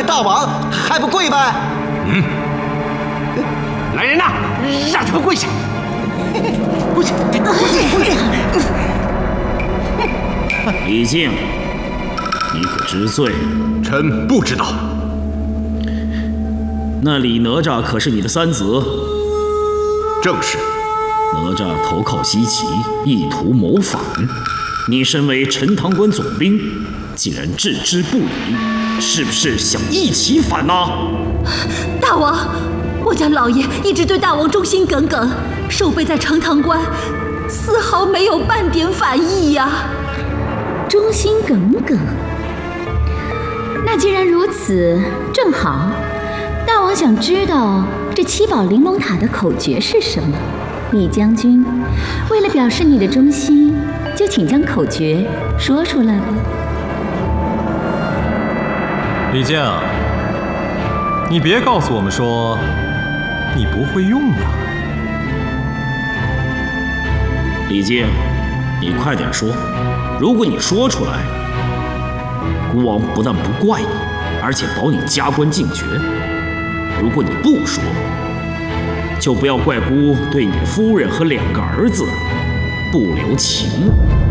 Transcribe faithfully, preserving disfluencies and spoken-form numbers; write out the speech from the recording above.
大王，还不跪拜？ 嗯，来人呐，让他们跪下！跪下！跪下！ 李靖，你可知罪？ 臣不知道。 那李哪吒可是你的三子？ 正是。 哪吒投靠西岐，意图谋反。你身为陈塘关总兵，竟然置之不理，是不是想一起反呐？ 大王，我家老爷一直对大王忠心耿耿，守备在陈塘关，丝毫没有半点反意呀。 忠心耿耿。那既然如此，正好，大王想知道这七宝玲珑塔的口诀是什么。李将军，为了表示你的忠心，就请将口诀说出来吧。 李靖，你别告诉我们说你不会用呀。 李靖，你快点说，如果你说出来，孤王不但不怪你，而且保你加官进爵；如果你不说，就不要怪孤对你夫人和两个儿子不留情。